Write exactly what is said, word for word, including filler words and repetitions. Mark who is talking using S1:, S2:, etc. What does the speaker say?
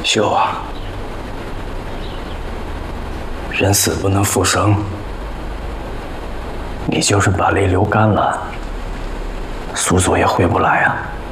S1: 秀啊，人死不能复生，你就是把泪流干了，苏左也回不来啊。